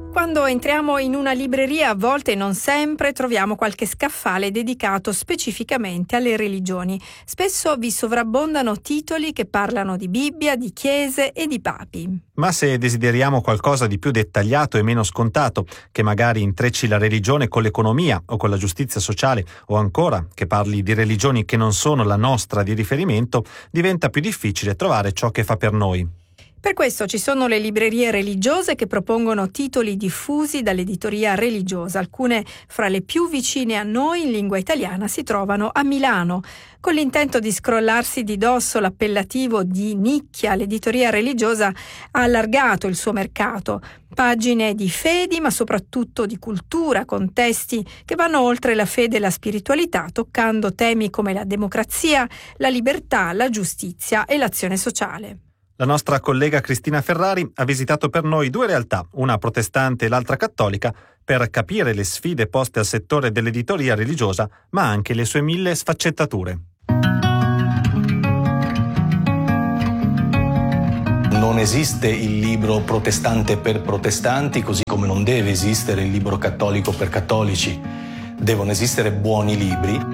Quando entriamo in una libreria, a volte non sempre troviamo qualche scaffale dedicato specificamente alle religioni. Spesso vi sovrabbondano titoli che parlano di Bibbia, di chiese e di papi. Ma se desideriamo qualcosa di più dettagliato e meno scontato, che magari intrecci la religione con l'economia o con la giustizia sociale, o ancora che parli di religioni che non sono la nostra di riferimento, diventa più difficile trovare ciò che fa per noi. Per questo ci sono le librerie religiose che propongono titoli diffusi dall'editoria religiosa. Alcune fra le più vicine a noi in lingua italiana si trovano a Milano. Con l'intento di scrollarsi di dosso l'appellativo di nicchia, l'editoria religiosa ha allargato il suo mercato. Pagine di fedi, ma soprattutto di cultura, con testi che vanno oltre la fede e la spiritualità, toccando temi come la democrazia, la libertà, la giustizia e l'azione sociale. La nostra collega Cristina Ferrari ha visitato per noi due realtà, una protestante e l'altra cattolica, per capire le sfide poste al settore dell'editoria religiosa, ma anche le sue 1000 sfaccettature. Non esiste il libro protestante per protestanti, così come non deve esistere il libro cattolico per cattolici. Devono esistere buoni libri.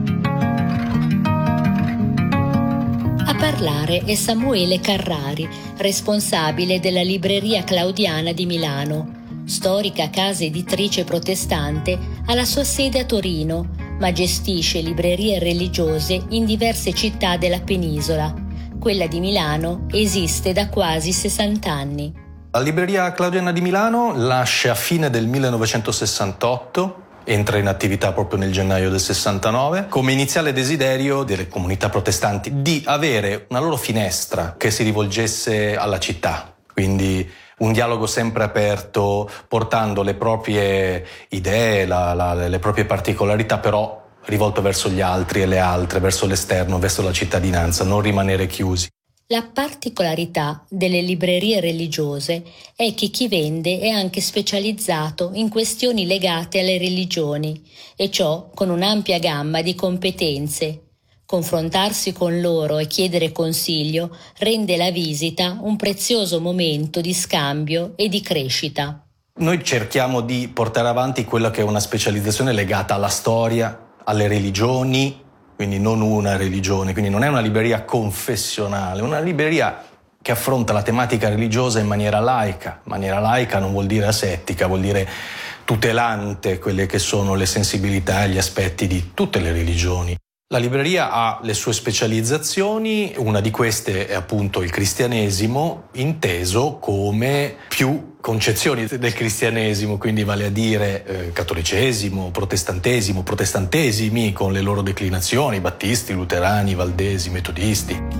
A parlare è Samuele Carrari, responsabile della Libreria Claudiana di Milano. Storica casa editrice protestante, ha la sua sede a Torino, ma gestisce librerie religiose in diverse città della penisola. Quella di Milano esiste da quasi 60 anni. La Libreria Claudiana di Milano nasce a fine del 1968, entra in attività proprio nel gennaio del 69, come iniziale desiderio delle comunità protestanti di avere una loro finestra che si rivolgesse alla città. Quindi un dialogo sempre aperto, portando le proprie idee, le proprie particolarità, però rivolto verso gli altri e le altre, verso l'esterno, verso la cittadinanza, non rimanere chiusi. La particolarità delle librerie religiose è che chi vende è anche specializzato in questioni legate alle religioni, e ciò con un'ampia gamma di competenze. Confrontarsi con loro e chiedere consiglio rende la visita un prezioso momento di scambio e di crescita. Noi cerchiamo di portare avanti quella che è una specializzazione legata alla storia, alle religioni, quindi non una religione, quindi non è una libreria confessionale, è una libreria che affronta la tematica religiosa in maniera laica. Maniera laica non vuol dire asettica, vuol dire tutelante quelle che sono le sensibilità e gli aspetti di tutte le religioni. La libreria ha le sue specializzazioni, una di queste è appunto il cristianesimo, inteso come più concezioni del cristianesimo, quindi vale a dire cattolicesimo, protestantesimo, protestantesimi con le loro declinazioni, battisti, luterani, valdesi, metodisti.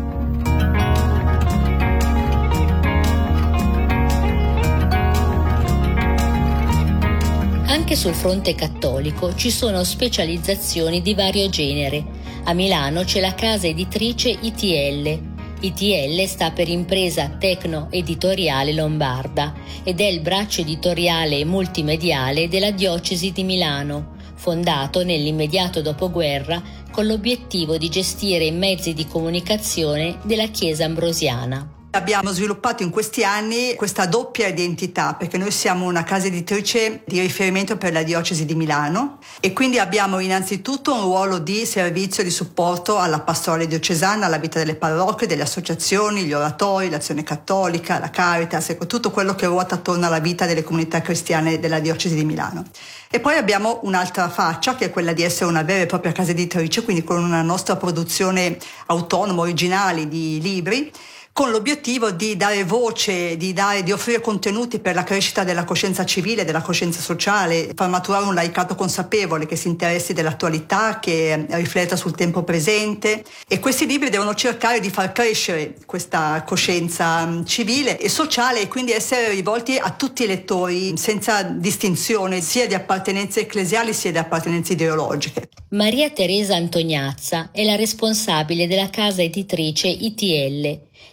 Anche sul fronte cattolico ci sono specializzazioni di vario genere. A Milano c'è la casa editrice ITL. ITL sta per Impresa Tecno Editoriale Lombarda ed è il braccio editoriale e multimediale della Diocesi di Milano, fondato nell'immediato dopoguerra con l'obiettivo di gestire i mezzi di comunicazione della Chiesa ambrosiana. Abbiamo sviluppato in questi anni questa doppia identità, perché noi siamo una casa editrice di riferimento per la Diocesi di Milano e quindi abbiamo innanzitutto un ruolo di servizio, di supporto alla pastorale diocesana, alla vita delle parrocchie, delle associazioni, gli oratori, l'azione cattolica, la Caritas, ecco, tutto quello che ruota attorno alla vita delle comunità cristiane della Diocesi di Milano. E poi abbiamo un'altra faccia, che è quella di essere una vera e propria casa editrice, quindi con una nostra produzione autonoma, originale di libri, con l'obiettivo di dare voce, di offrire contenuti per la crescita della coscienza civile, della coscienza sociale, far maturare un laicato consapevole che si interessi dell'attualità, che rifletta sul tempo presente, e questi libri devono cercare di far crescere questa coscienza civile e sociale e quindi essere rivolti a tutti i lettori senza distinzione sia di appartenenze ecclesiali sia di appartenenze ideologiche. Maria Teresa Antognazza è la responsabile della casa editrice ITL.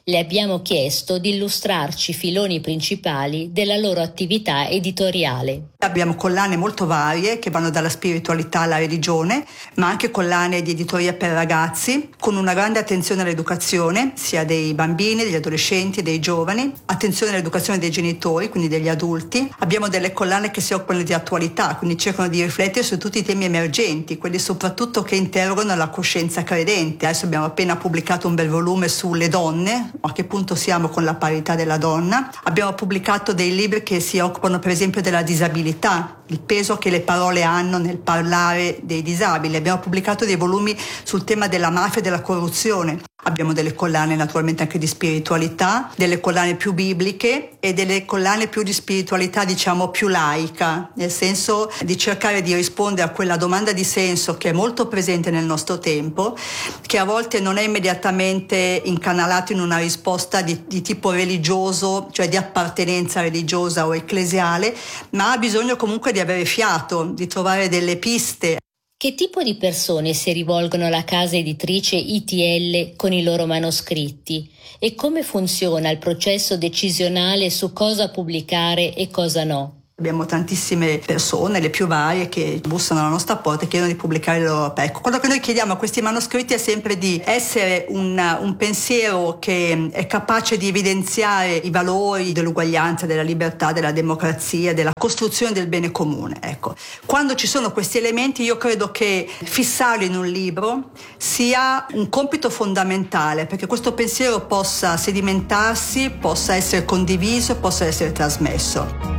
Le abbiamo chiesto di illustrarci i filoni principali della loro attività editoriale. Abbiamo collane molto varie che vanno dalla spiritualità alla religione, ma anche collane di editoria per ragazzi, con una grande attenzione all'educazione, sia dei bambini, degli adolescenti, dei giovani, attenzione all'educazione dei genitori, quindi degli adulti. Abbiamo delle collane che si occupano di attualità, quindi cercano di riflettere su tutti i temi emergenti, quelli soprattutto che interrogano la coscienza credente. Adesso abbiamo appena pubblicato un bel volume sulle donne, a che punto siamo con la parità della donna. Abbiamo pubblicato dei libri che si occupano per esempio della disabilità, il peso che le parole hanno nel parlare dei disabili. Abbiamo pubblicato dei volumi sul tema della mafia e della corruzione. Abbiamo delle collane naturalmente anche di spiritualità, delle collane più bibliche e delle collane più di spiritualità diciamo più laica, nel senso di cercare di rispondere a quella domanda di senso che è molto presente nel nostro tempo, che a volte non è immediatamente incanalato in una risposta di tipo religioso, cioè di appartenenza religiosa o ecclesiale, ma ha bisogno comunque di avere fiato, di trovare delle piste. Che tipo di persone si rivolgono alla casa editrice ITL con i loro manoscritti e come funziona il processo decisionale su cosa pubblicare e cosa no? Abbiamo tantissime persone, le più varie, che bussano alla nostra porta e chiedono di pubblicare il loro pezzo. Quello che noi chiediamo a questi manoscritti è sempre di essere un pensiero che è capace di evidenziare i valori dell'uguaglianza, della libertà, della democrazia, della costruzione del bene comune. Ecco. Quando ci sono questi elementi, io credo che fissarli in un libro sia un compito fondamentale, perché questo pensiero possa sedimentarsi, possa essere condiviso, possa essere trasmesso.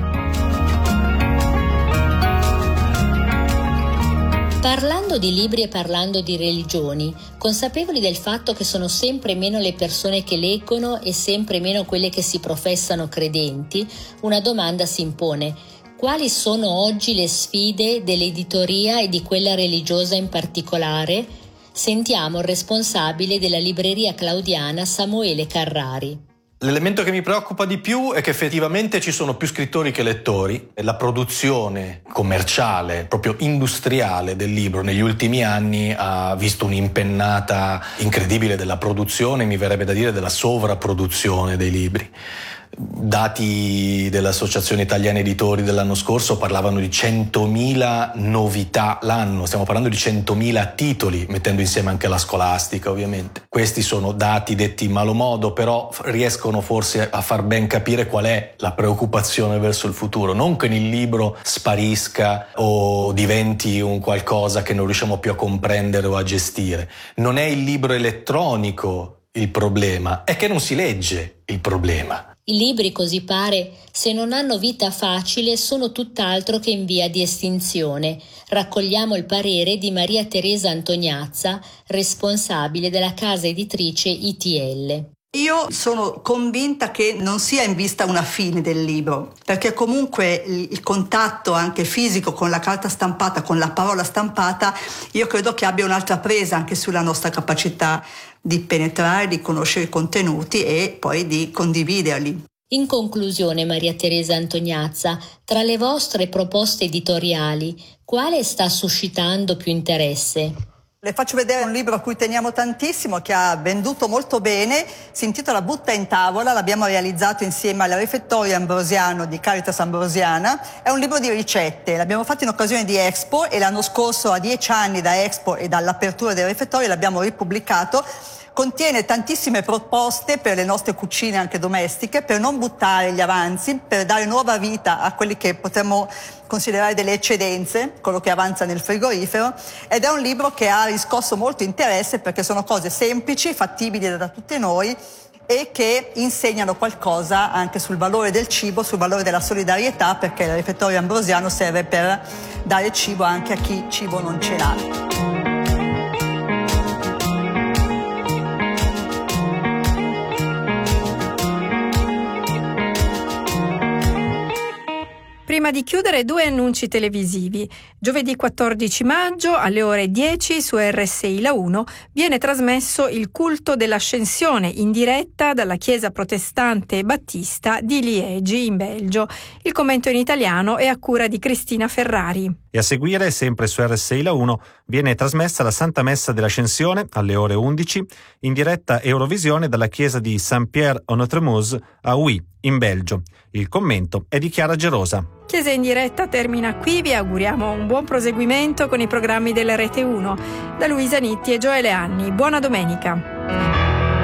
Parlando di libri e parlando di religioni, consapevoli del fatto che sono sempre meno le persone che leggono e sempre meno quelle che si professano credenti, una domanda si impone. Quali sono oggi le sfide dell'editoria e di quella religiosa in particolare? Sentiamo il responsabile della libreria claudiana, Samuele Carrari. L'elemento che mi preoccupa di più è che effettivamente ci sono più scrittori che lettori e la produzione commerciale, proprio industriale del libro negli ultimi anni ha visto un'impennata incredibile della produzione, mi verrebbe da dire della sovrapproduzione dei libri. Dati dell'Associazione Italiana Editori dell'anno scorso parlavano di 100.000 novità l'anno, stiamo parlando di 100.000 titoli, mettendo insieme anche la scolastica ovviamente. Questi sono dati detti in malo modo, però riescono forse a far ben capire qual è la preoccupazione verso il futuro, non che il libro sparisca o diventi un qualcosa che non riusciamo più a comprendere o a gestire. Non è il libro elettronico il problema, è che non si legge il problema. I libri, così pare, se non hanno vita facile, sono tutt'altro che in via di estinzione. Raccogliamo il parere di Maria Teresa Antognazza, responsabile della casa editrice ITL. Io sono convinta che non sia in vista una fine del libro, perché comunque il contatto anche fisico con la carta stampata, con la parola stampata, io credo che abbia un'altra presa anche sulla nostra capacità di penetrare, di conoscere i contenuti e poi di condividerli. In conclusione, Maria Teresa Antognazza, tra le vostre proposte editoriali, quale sta suscitando più interesse? Le faccio vedere un libro a cui teniamo tantissimo, che ha venduto molto bene, si intitola Butta in tavola, l'abbiamo realizzato insieme al Refettorio Ambrosiano di Caritas Ambrosiana, è un libro di ricette, l'abbiamo fatto in occasione di Expo e l'anno scorso, a 10 anni da Expo e dall'apertura del Refettorio, l'abbiamo ripubblicato. Contiene tantissime proposte per le nostre cucine anche domestiche, per non buttare gli avanzi, per dare nuova vita a quelli che potremmo considerare delle eccedenze, quello che avanza nel frigorifero, ed è un libro che ha riscosso molto interesse perché sono cose semplici, fattibili da tutti noi e che insegnano qualcosa anche sul valore del cibo, sul valore della solidarietà, perché il Refettorio Ambrosiano serve per dare cibo anche a chi cibo non ce l'ha. Prima di chiudere, 2 annunci televisivi. Giovedì 14 maggio alle ore 10 su RSI La 1 viene trasmesso il culto dell'Ascensione in diretta dalla Chiesa Protestante Battista di Liegi in Belgio. Il commento in italiano è a cura di Cristina Ferrari. E a seguire, sempre su RSI La 1, viene trasmessa la Santa Messa dell'Ascensione alle ore 11, in diretta Eurovisione dalla chiesa di Saint-Pierre-en-Notre-Meuse a Huy, in Belgio. Il commento è di Chiara Gerosa. Chiesa in diretta termina qui, vi auguriamo un buon proseguimento con i programmi della Rete 1. Da Luisa Nitti e Gioele Anni, buona domenica.